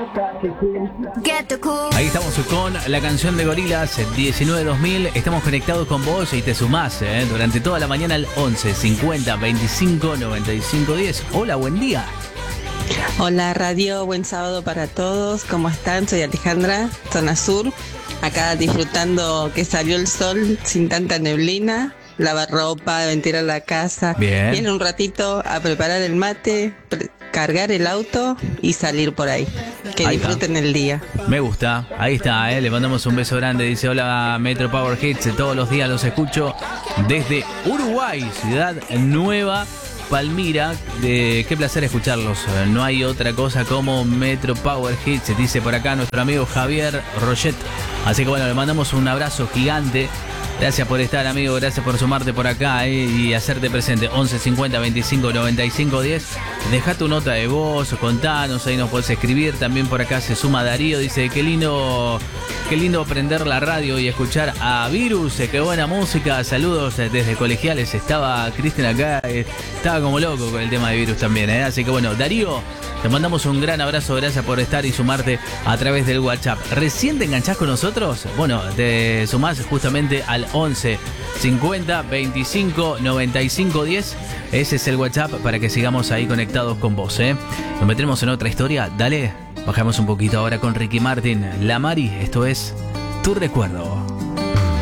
Ahí estamos con la canción de Gorillaz 19-2000. Estamos conectados con vos y te sumás durante toda la mañana al 11 50 25 95 10. Hola, buen día. Hola radio, buen sábado para todos. ¿Cómo están? Soy Alejandra, zona sur. Acá disfrutando que salió el sol sin tanta neblina. Lavar ropa, ventilar la casa. Bien. Viene un ratito a preparar el mate, cargar el auto y salir por ahí. Que Ahí disfruten el día. Me gusta, ahí está, le mandamos un beso grande. Dice: hola Metro Power Hits, todos los días los escucho desde Uruguay, Ciudad Nueva Palmira. Qué placer escucharlos. No hay otra cosa como Metro Power Hits, dice por acá nuestro amigo Javier Roget. Así que bueno, le mandamos un abrazo gigante. Gracias por estar, amigo, gracias por sumarte por acá y hacerte presente. 11 50 25 95 10. Deja tu nota de voz, contanos, ahí nos podés escribir. También por acá se suma Darío, dice: qué lindo prender la radio y escuchar a Virus, qué buena música. Saludos desde Colegiales. Estaba Cristian acá, estaba como loco con el tema de Virus también, así que bueno, Darío, te mandamos un gran abrazo, gracias por estar y sumarte a través del WhatsApp. ¿Recién te enganchás con nosotros? Bueno, te sumás justamente al 11 50 25 95 10. Ese es el WhatsApp para que sigamos ahí conectados con vos, Nos metemos en otra historia, dale. Bajamos un poquito ahora con Ricky Martin. La Mari, esto es Tu Recuerdo.